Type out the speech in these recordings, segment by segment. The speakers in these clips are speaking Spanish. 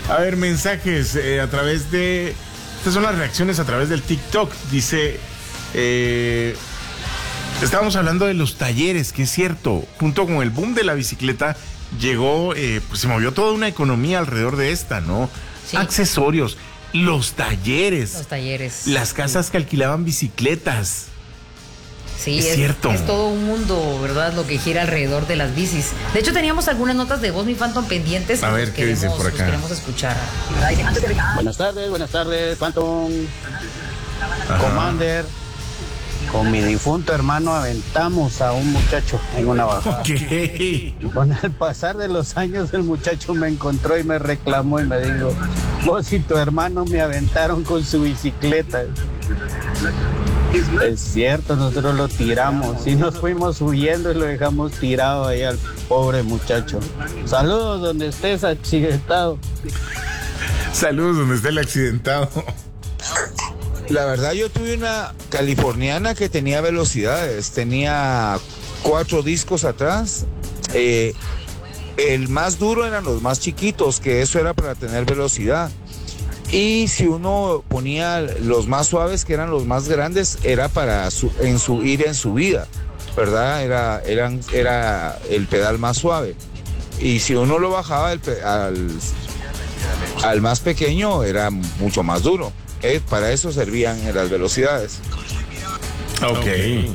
A ver, mensajes a través de... Estas son las reacciones a través del TikTok. Dice... estábamos hablando de los talleres, que es cierto. Junto con el boom de la bicicleta, llegó... pues se movió toda una economía alrededor de esta, ¿no? Sí. Accesorios, los talleres. Los talleres. Las casas que alquilaban bicicletas. Sí, es cierto. Es todo un mundo, ¿verdad? Lo que gira alrededor de las bicis. De hecho, teníamos algunas notas de voz, mi Phantom, pendientes. A ver, ¿qué dice por acá? Queremos escuchar. Buenas tardes, Phantom. Commander. Con mi difunto hermano aventamos a un muchacho en una bajada. Okay. Con el pasar de los años, el muchacho me encontró y me reclamó y me dijo: vos y tu hermano me aventaron con su bicicleta. Es cierto, nosotros lo tiramos y nos fuimos huyendo y lo dejamos tirado ahí al pobre muchacho. Saludos donde estés, accidentado. Saludos donde esté el accidentado. La verdad, yo tuve una californiana que tenía velocidades, tenía 4 discos atrás. El más duro eran los más chiquitos, que eso era para tener velocidad. Y si uno ponía los más suaves, que eran los más grandes, era para ir en subida, ¿verdad? Era el pedal más suave. Y si uno lo bajaba al más pequeño, era mucho más duro. Para eso servían las velocidades. Ok.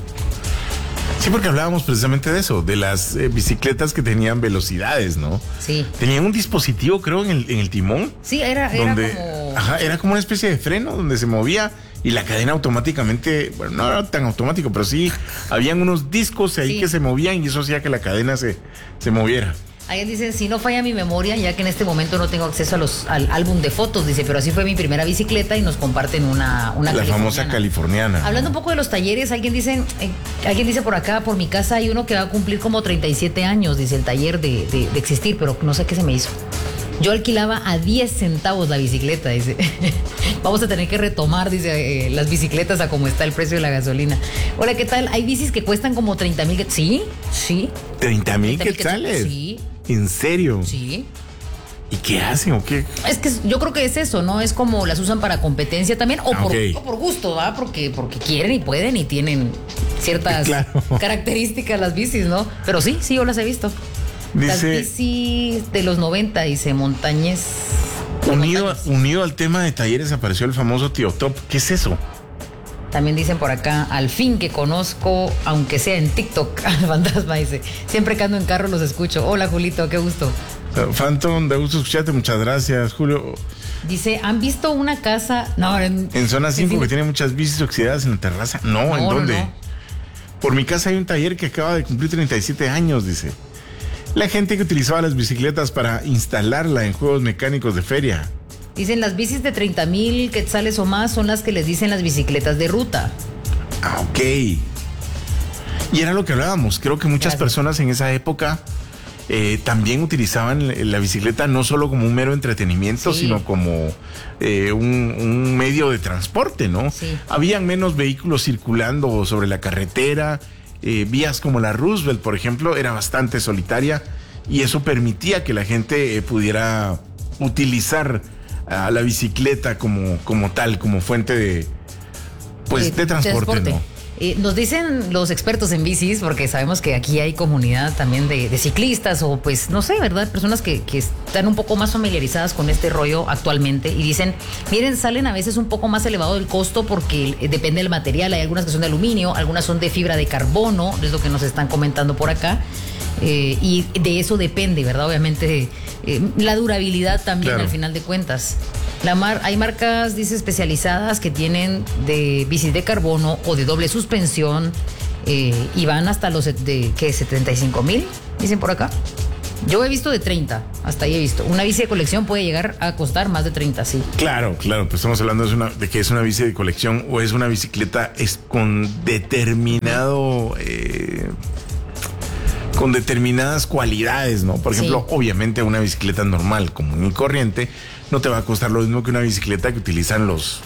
Sí, porque hablábamos precisamente de eso, de las bicicletas que tenían velocidades, ¿no? Sí. Tenían un dispositivo, creo, en el timón. Sí, era como... Ajá, era como una especie de freno donde se movía y la cadena automáticamente, bueno, no era tan automático, pero sí, habían unos discos ahí que se movían y eso hacía que la cadena se moviera. Alguien dice, si no falla mi memoria, ya que en este momento no tengo acceso al álbum de fotos, dice, pero así fue mi primera bicicleta y nos comparten una la famosa californiana. Hablando un poco de los talleres, alguien dice por acá, por mi casa hay uno que va a cumplir como 37 años, dice, el taller de existir, pero no sé qué se me hizo. Yo alquilaba a 10 centavos la bicicleta, dice. Vamos a tener que retomar, dice, las bicicletas a cómo está el precio de la gasolina. Hola, ¿qué tal? Hay bicis que cuestan como 30,000. Sí. ¿30,000 quetzales? Sí. ¿En serio? Sí. ¿Y qué hacen o qué? Es que yo creo que es eso, ¿no? Es como las usan para competencia también o por gusto, ¿va? Porque quieren y pueden y tienen ciertas características las bicis, ¿no? Pero sí, yo las he visto. Dice, las bicis de los 90, dice, montañés. Unido al tema de talleres apareció el famoso Tío Top. ¿Qué es eso? También dicen por acá, al fin que conozco, aunque sea en TikTok, al fantasma, dice. Siempre que ando en carro los escucho. Hola, Julito, qué gusto. Phantom, de gusto escucharte, muchas gracias, Julio. Dice, ¿han visto una casa? No, en zona 5 que tiene muchas bicis oxidadas en la terraza. No, ¿en dónde? No. Por mi casa hay un taller que acaba de cumplir 37 años, dice. La gente que utilizaba las bicicletas para instalarla en juegos mecánicos de feria. Dicen, las bicis de 30,000 quetzales o más son las que les dicen las bicicletas de ruta. Ah, ok. Y era lo que hablábamos. Creo que muchas personas en esa época también utilizaban la bicicleta no solo como un mero entretenimiento, sino como un medio de transporte, ¿no? Sí. Habían menos vehículos circulando sobre la carretera. Vías como la Roosevelt, por ejemplo, era bastante solitaria y eso permitía que la gente pudiera utilizar a la bicicleta como tal, como fuente de transporte, ¿no? Nos dicen los expertos en bicis, porque sabemos que aquí hay comunidad también de ciclistas o pues, no sé, ¿verdad? Personas que están un poco más familiarizadas con este rollo actualmente y dicen, miren, salen a veces un poco más elevado el costo porque depende del material. Hay algunas que son de aluminio, algunas son de fibra de carbono, es lo que nos están comentando por acá. Y de eso depende, ¿verdad? Obviamente la durabilidad también, al final de cuentas. Hay marcas, dice, especializadas que tienen de bicis de carbono o de doble suspensión y van hasta los de 75,000, dicen por acá. Yo he visto de 30, hasta ahí he visto. Una bici de colección puede llegar a costar más de 30, sí. Claro, pues estamos hablando de que es una bici de colección o es una bicicleta con determinado... con determinadas cualidades, ¿no? Por ejemplo, obviamente una bicicleta normal, común y corriente, no te va a costar lo mismo que una bicicleta que utilizan los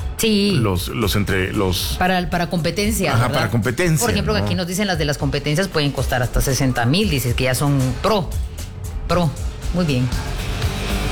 para competencia. Ajá, ¿verdad? para competencia. Por ejemplo, ¿no? Aquí nos dicen las de las competencias pueden costar hasta 60,000, dices que ya son pro. Muy bien.